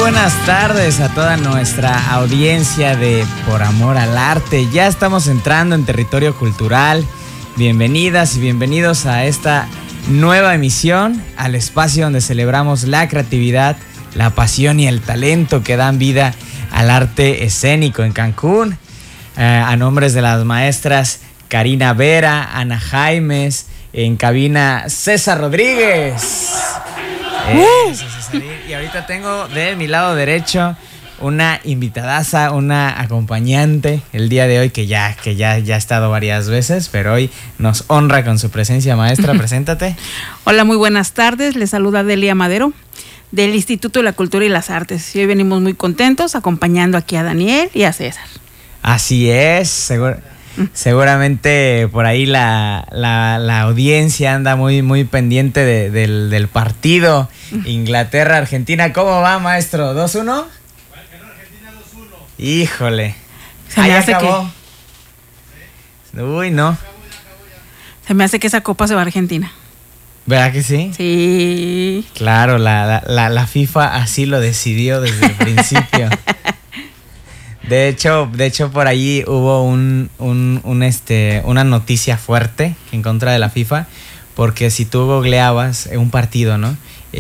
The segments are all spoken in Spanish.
buenas tardes a toda nuestra audiencia de Por Amor al Arte. Ya estamos entrando en territorio cultural. Bienvenidas y bienvenidos a esta nueva emisión, al espacio donde celebramos la creatividad, la pasión y el talento que dan vida al arte escénico en Cancún. A nombres de las maestras Karina Vera, Ana Jaimes, en cabina César Rodríguez. Y ahorita tengo de mi lado derecho una invitadaza, una acompañante el día de hoy que ya ha estado varias veces, pero hoy nos honra con su presencia. Maestra, preséntate. Hola, muy buenas tardes. Les saluda Delia Madero del Instituto de la Cultura y las Artes. Y hoy venimos muy contentos acompañando aquí a Daniel y a César. Así es, seguramente por ahí la audiencia anda muy pendiente del partido Inglaterra-Argentina. ¿Cómo va, maestro? ¿2-1? Argentina 2-1. Híjole. Se me hace acabó. Uy, no. Se me hace que esa copa se va a Argentina. ¿Verdad que sí? Sí. Claro, la FIFA así lo decidió desde el principio. De hecho, por allí hubo una noticia fuerte en contra de la FIFA, porque si tú googleabas un partido, ¿no?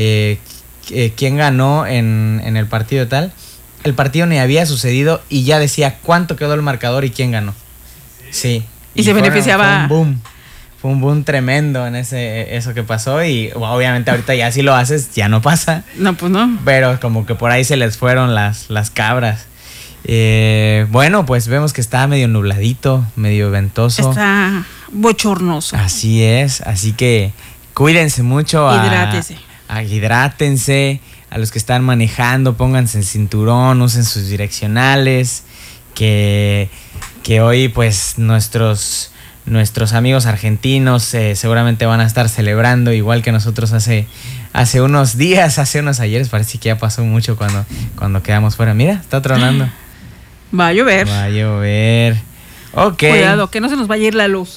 ¿Quién ganó en el partido tal? El partido ni había sucedido y ya decía cuánto quedó el marcador y quién ganó. Sí. Y se beneficiaba. Fue un boom tremendo en eso que pasó, y obviamente ahorita ya si lo haces ya no pasa. No, pues no. Pero como que por ahí se les fueron las cabras. Bueno, pues vemos que está medio nubladito, medio ventoso. Está bochornoso. Así es, así que cuídense mucho. Hidrátense. A los que están manejando, pónganse el cinturón, usen sus direccionales. Que hoy pues nuestros amigos argentinos seguramente van a estar celebrando igual que nosotros hace unos días, hace unos ayeres. Parece que ya pasó mucho cuando quedamos fuera. Mira, está tronando. Va a llover. Ok. Cuidado, que no se nos vaya a ir la luz.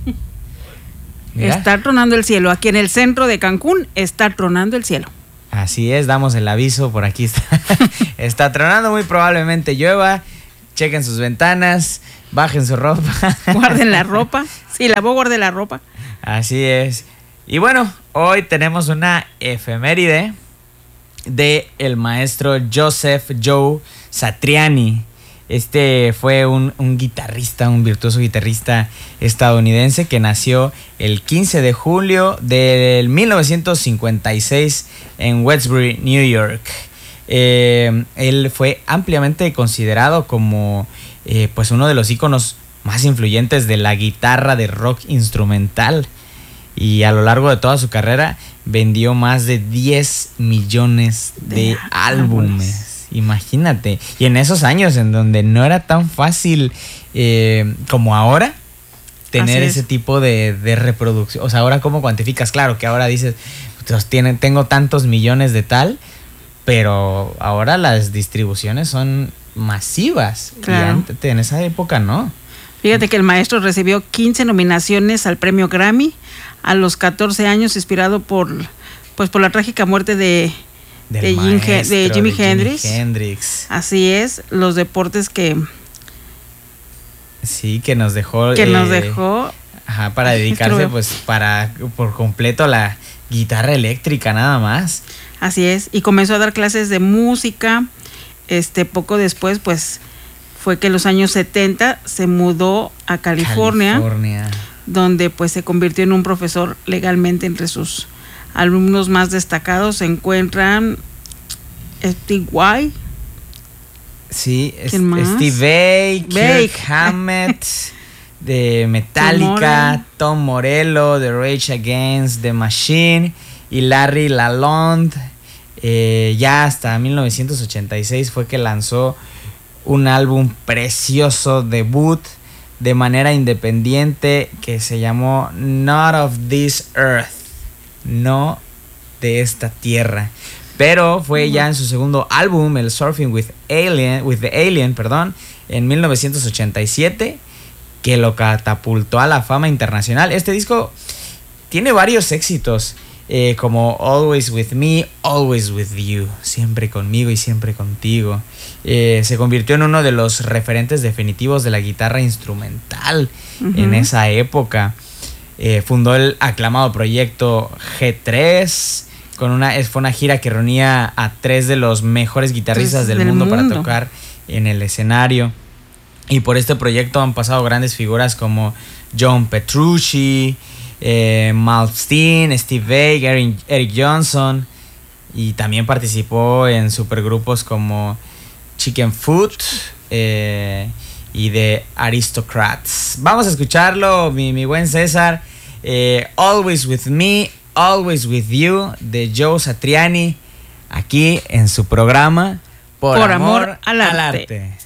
Mira. Está tronando el cielo. Aquí en el centro de Cancún está tronando el cielo. Así es, damos el aviso. Por aquí está tronando. Muy probablemente llueva. Chequen sus ventanas. Bajen su ropa. Guarden la ropa. Sí, guarde la ropa. Así es. Y bueno, hoy tenemos una efeméride de el maestro Joseph Joe Satriani. Este fue un guitarrista, un virtuoso guitarrista estadounidense que nació el 15 de julio del 1956 en Westbury, New York. Él fue ampliamente considerado como pues uno de los íconos más influyentes de la guitarra de rock instrumental, y a lo largo de toda su carrera vendió más de 10 millones de álbumes. Imagínate, y en esos años en donde no era tan fácil como ahora tener ese tipo de reproducción. O sea, ahora ¿cómo cuantificas? Claro que ahora dices, tengo tantos millones de tal, pero ahora las distribuciones son masivas. Claro. Y en esa época no. Fíjate que el maestro recibió 15 nominaciones al premio Grammy a los 14 años, inspirado por la trágica muerte de Jimi Hendrix. Así es, los deportes que nos dejó. Ajá, para dedicarse por completo a la guitarra eléctrica nada más. Así es, y comenzó a dar clases de música. Poco después, pues, fue que en los años 70 se mudó a California, donde pues se convirtió en un profesor legalmente. Entre sus alumnos más destacados se encuentran Steve Vai. Sí, Steve Vai, Kirk Hammett de Metallica, Tom Morello de Rage Against the Machine y Larry Lalonde. Ya hasta 1986 fue que lanzó un álbum precioso debut de manera independiente que se llamó Not of This Earth, no de esta tierra. Pero fue ya en su segundo álbum, el Surfing with the Alien, en 1987, que lo catapultó a la fama internacional. Este disco tiene varios éxitos. como Always With Me, Always With You, siempre conmigo y siempre contigo. Se convirtió en uno de los referentes definitivos de la guitarra instrumental en esa época. Fundó el aclamado proyecto G3, fue una gira que reunía a 3 de los mejores guitarristas del mundo para tocar en el escenario. Y por este proyecto han pasado grandes figuras como John Petrucci, Malmsteen, Steve Vai, Eric Johnson, y también participó en supergrupos como Chicken Foot y The Aristocrats. Vamos a escucharlo, mi buen César. Always With Me, Always With You, de Joe Satriani, aquí en su programa Por Amor al Arte.